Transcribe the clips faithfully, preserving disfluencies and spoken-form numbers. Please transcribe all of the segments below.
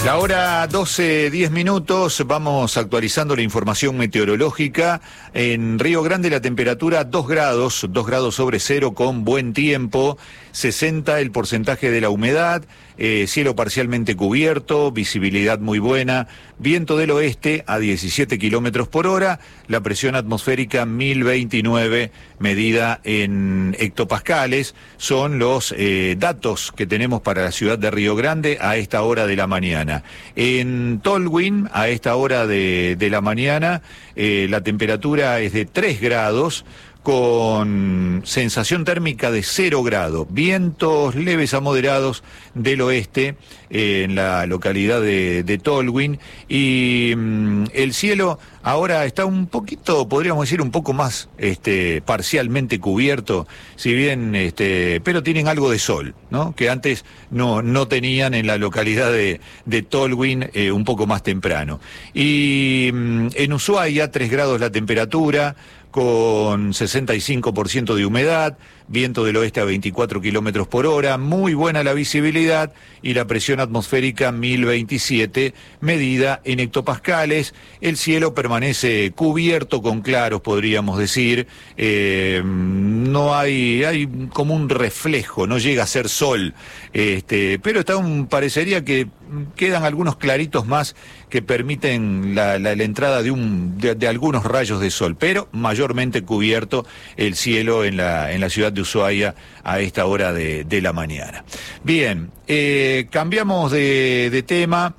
La hora doce, diez minutos, vamos actualizando la información meteorológica. En Río Grande la temperatura dos grados, dos grados sobre cero con buen tiempo, sesenta el porcentaje de la humedad, eh, cielo parcialmente cubierto, visibilidad muy buena, viento del oeste a diecisiete kilómetros por hora, la presión atmosférica mil veintinueve, medida en hectopascales. Son los eh, datos que tenemos para la ciudad de Río Grande a esta hora de la mañana. En Tolwyn, a esta hora de, de la mañana, eh, la temperatura es de tres grados, con sensación térmica de cero grado, vientos leves a moderados del oeste eh, en la localidad de, de Tolwyn, y mm, el cielo ahora está un poquito, podríamos decir, un poco más este, parcialmente cubierto, si bien, este, pero tienen algo de sol, ¿no? Que antes no, no tenían en la localidad de, de Tolwyn eh, un poco más temprano. Y mm, en Ushuaia, tres grados la temperatura, con sesenta y cinco por ciento de humedad, viento del oeste a veinticuatro kilómetros por hora, muy buena la visibilidad y la presión atmosférica mil veintisiete, medida en hectopascales. El cielo permanece cubierto con claros, podríamos decir, eh, no hay, hay como un reflejo, no llega a ser sol, este, pero está un, parecería que quedan algunos claritos más que permiten la, la, la entrada de, un, de, de algunos rayos de sol, pero mayormente cubierto el cielo en la, en la ciudad de Ushuaia a esta hora de, de la mañana. Bien, eh, cambiamos de, de tema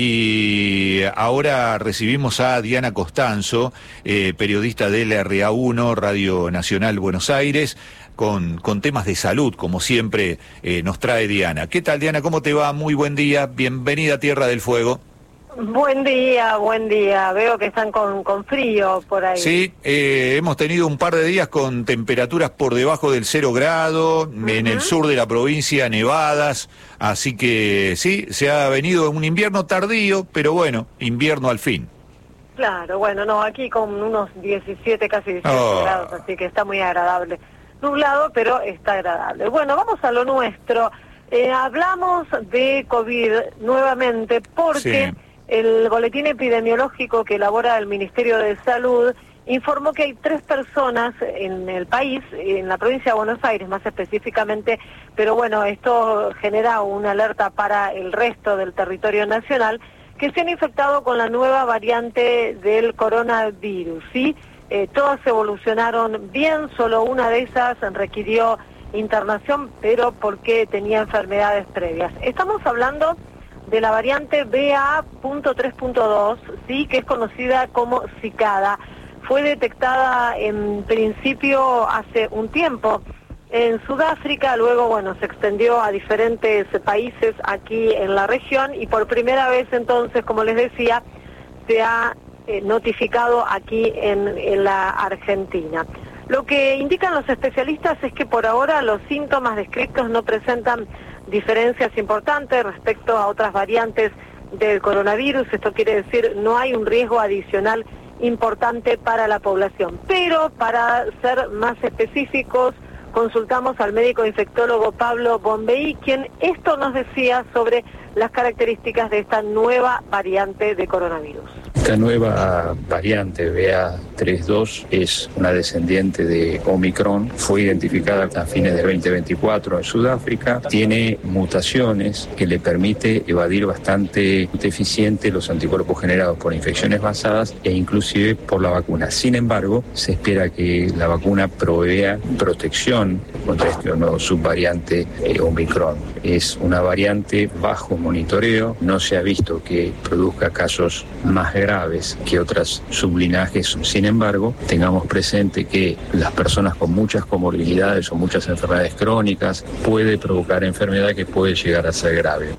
y ahora recibimos a Diana Costanzo, eh, periodista del R A uno, Radio Nacional Buenos Aires, con, con temas de salud, como siempre eh, nos trae Diana. ¿Qué tal, Diana? ¿Cómo te va? Muy buen día, bienvenida a Tierra del Fuego. Buen día, buen día. Veo que están con, con frío por ahí. Sí, eh, hemos tenido un par de días con temperaturas por debajo del cero grado, uh-huh. En el sur de la provincia nevadas, así que sí, se ha venido un invierno tardío, pero bueno, invierno al fin. Claro, bueno, no, aquí con unos diecisiete, casi diecisiete oh. grados, así que está muy agradable. Nublado, pero está agradable. Bueno, vamos a lo nuestro. Eh, hablamos de COVID nuevamente porque... Sí. El boletín epidemiológico que elabora el Ministerio de Salud informó que hay tres personas en el país, en la provincia de Buenos Aires más específicamente, pero bueno, esto genera una alerta para el resto del territorio nacional, que se han infectado con la nueva variante del coronavirus, ¿sí? Eh, todas evolucionaron bien, solo una de esas requirió internación, pero porque tenía enfermedades previas. Estamos hablando de la variante B A punto tres punto dos, sí, que es conocida como cicada. Fue detectada en principio hace un tiempo en Sudáfrica, luego, bueno, se extendió a diferentes países aquí en la región y por primera vez entonces, como les decía, se ha eh, notificado aquí en, en la Argentina. Lo que indican los especialistas es que por ahora los síntomas descritos no presentan diferencias importantes respecto a otras variantes del coronavirus. Esto quiere decir no hay un riesgo adicional importante para la población. Pero para ser más específicos, consultamos al médico infectólogo Pablo Bombey, quien esto nos decía sobre las características de esta nueva variante de coronavirus. Esta nueva variante B A treinta y dos es una descendiente de Omicron, fue identificada a fines del veinte veinticuatro en Sudáfrica, tiene mutaciones que le permite evadir bastante eficiente los anticuerpos generados por infecciones basadas e inclusive por la vacuna. Sin embargo, se espera que la vacuna provea protección contra este nuevo subvariante eh, Omicron. Es una variante bajo monitoreo, no se ha visto que produzca casos más graves que otras sublinajes. Sin embargo, tengamos presente que las personas con muchas comorbilidades o muchas enfermedades crónicas puede provocar enfermedad que puede llegar a ser grave.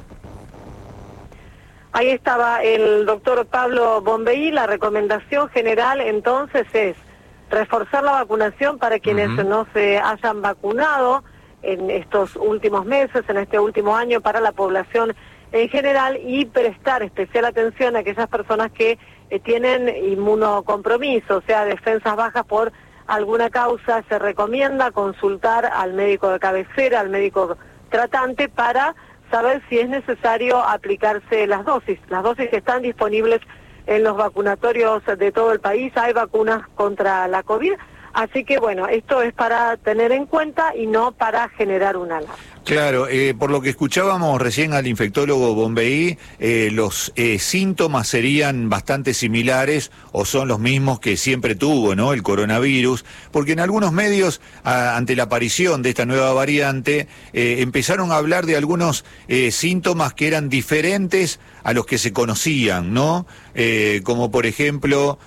Ahí estaba el doctor Pablo Bombey. La recomendación general entonces es reforzar la vacunación para quienes uh-huh. no se hayan vacunado en estos últimos meses, en este último año, para la población en general, y prestar especial atención a aquellas personas que eh, tienen inmunocompromiso, o sea, defensas bajas por alguna causa. Se recomienda consultar al médico de cabecera, al médico tratante, para saber si es necesario aplicarse las dosis. Las dosis están disponibles en los vacunatorios de todo el país, hay vacunas contra la COVID, así que bueno, esto es para tener en cuenta y no para generar una alarma. Claro, eh, por lo que escuchábamos recién al infectólogo Bombeí, eh, los eh, síntomas serían bastante similares o son los mismos que siempre tuvo, ¿no?, el coronavirus, porque en algunos medios, a, ante la aparición de esta nueva variante, eh, empezaron a hablar de algunos eh, síntomas que eran diferentes a los que se conocían, ¿no? Eh, como por ejemplo,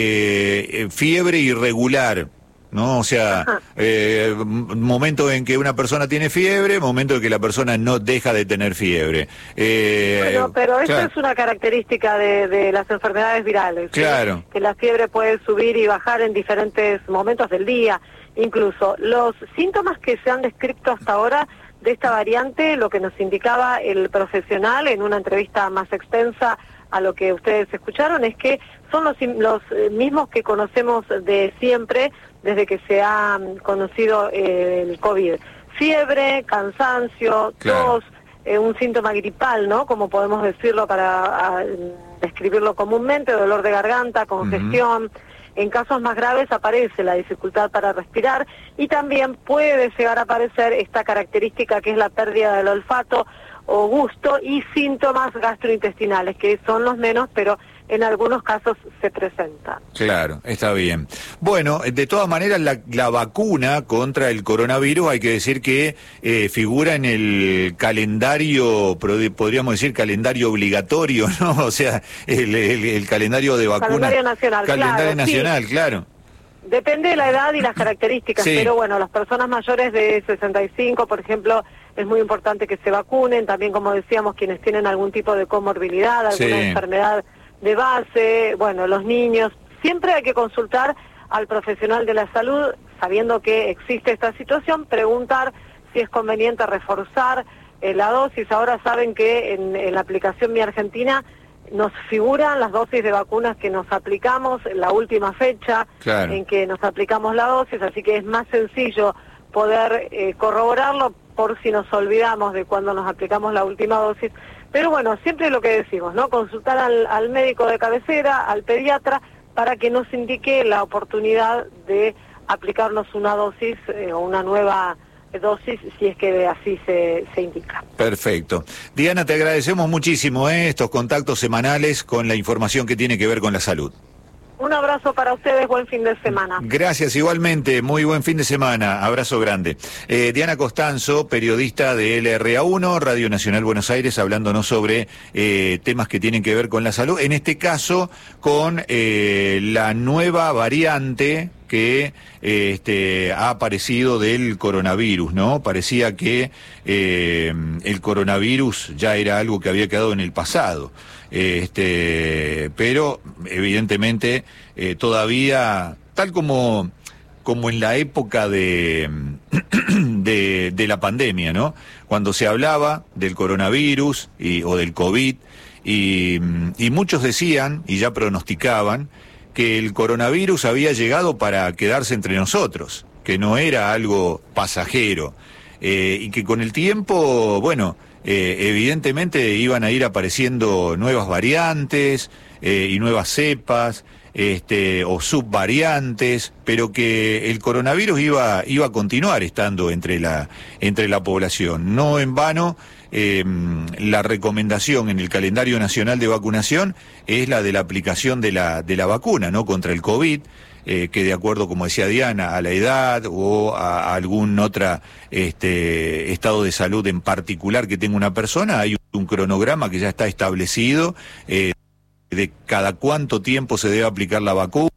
eh, fiebre irregular, ¿no? O sea, eh, momento en que una persona tiene fiebre, momento en que la persona no deja de tener fiebre. Eh, bueno, pero esto claro. es una característica de, de las enfermedades virales. Claro. ¿Sí? Que la fiebre puede subir y bajar en diferentes momentos del día. Incluso los síntomas que se han descrito hasta ahora de esta variante, lo que nos indicaba el profesional en una entrevista más extensa a lo que ustedes escucharon, es que son los, los mismos que conocemos de siempre, desde que se ha conocido eh, el COVID. Fiebre, cansancio, claro. tos, eh, un síntoma gripal, ¿no?, como podemos decirlo para a, describirlo comúnmente, dolor de garganta, congestión. Uh-huh. En casos más graves aparece la dificultad para respirar y también puede llegar a aparecer esta característica que es la pérdida del olfato o gusto y síntomas gastrointestinales, que son los menos, pero en algunos casos se presentan. Claro, está bien. Bueno, de todas maneras, la, la vacuna contra el coronavirus, hay que decir que eh, figura en el calendario, podríamos decir calendario obligatorio, ¿no? O sea, el, el, el calendario de vacunas. Calendario nacional, Calendario claro, nacional, sí. claro. Depende de la edad y las características, sí. Pero bueno, las personas mayores de sesenta y cinco, por ejemplo, es muy importante que se vacunen, también como decíamos, quienes tienen algún tipo de comorbilidad, alguna sí. enfermedad de base, bueno, los niños, siempre hay que consultar al profesional de la salud, sabiendo que existe esta situación, preguntar si es conveniente reforzar eh, la dosis. Ahora saben que en, en la aplicación Mi Argentina nos figuran las dosis de vacunas que nos aplicamos, la última fecha claro. en que nos aplicamos la dosis, así que es más sencillo poder eh, corroborarlo por si nos olvidamos de cuando nos aplicamos la última dosis. Pero bueno, siempre lo que decimos, ¿no? Consultar al, al médico de cabecera, al pediatra, para que nos indique la oportunidad de aplicarnos una dosis eh, o una nueva dosis, si es que así se, se indica. Perfecto. Diana, te agradecemos muchísimo eh, estos contactos semanales con la información que tiene que ver con la salud. Un abrazo para ustedes, buen fin de semana. Gracias, igualmente, muy buen fin de semana, abrazo grande. Eh, Diana Costanzo, periodista de L R A uno, Radio Nacional Buenos Aires, hablándonos sobre eh, temas que tienen que ver con la salud, en este caso con eh, la nueva variante que eh, este, ha aparecido del coronavirus, ¿no? Parecía que eh, el coronavirus ya era algo que había quedado en el pasado. Este, pero evidentemente eh, todavía, tal como, como en la época de, de, de la pandemia, ¿no? Cuando se hablaba del coronavirus y, o del COVID, y, y muchos decían, y ya pronosticaban, que el coronavirus había llegado para quedarse entre nosotros, que no era algo pasajero, eh, y que con el tiempo, bueno, Eh, evidentemente iban a ir apareciendo nuevas variantes eh, y nuevas cepas este, o subvariantes, pero que el coronavirus iba, iba a continuar estando entre la, entre la población. No en vano, eh, la recomendación en el calendario nacional de vacunación es la de la aplicación de la, de la vacuna, ¿no?, contra el COVID. Eh, que de acuerdo, como decía Diana, a la edad o a, a algún otro este, estado de salud en particular que tenga una persona, hay un cronograma que ya está establecido eh, de cada cuánto tiempo se debe aplicar la vacuna,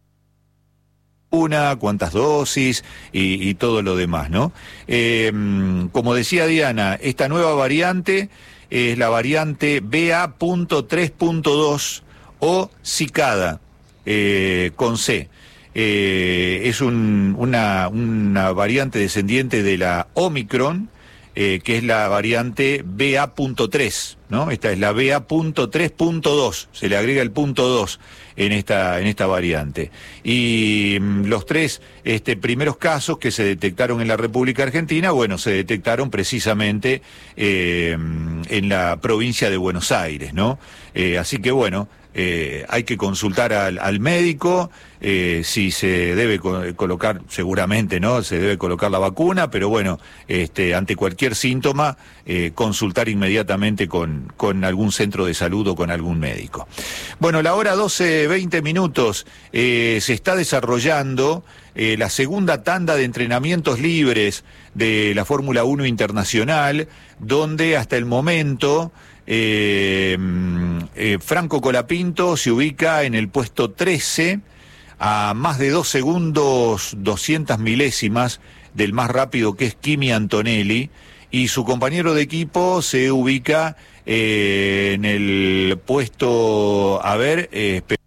cuántas dosis y, y todo lo demás, ¿no? Eh, como decía Diana, esta nueva variante es la variante B A punto tres punto dos o Cicada, eh, con C. Eh, es un, una, una variante descendiente de la Omicron, eh, que es la variante B A punto tres, ¿no? Esta es la B A punto tres punto dos, se le agrega el punto dos en esta, en esta variante. Y mm, los tres este, primeros casos que se detectaron en la República Argentina, bueno, se detectaron precisamente eh, en la provincia de Buenos Aires, ¿no? Eh, así que bueno, Eh, hay que consultar al, al médico eh, si se debe co colocar, seguramente no, se debe colocar la vacuna, pero bueno, este, ante cualquier síntoma, eh, consultar inmediatamente con, con algún centro de salud o con algún médico. Bueno, la hora doce, veinte minutos, eh, se está desarrollando eh, la segunda tanda de entrenamientos libres de la Fórmula uno Internacional, donde hasta el momento Eh, eh, Franco Colapinto se ubica en el puesto trece, a más de dos segundos, doscientas milésimas del más rápido, que es Kimi Antonelli, y su compañero de equipo se ubica eh, en el puesto, a ver, eh,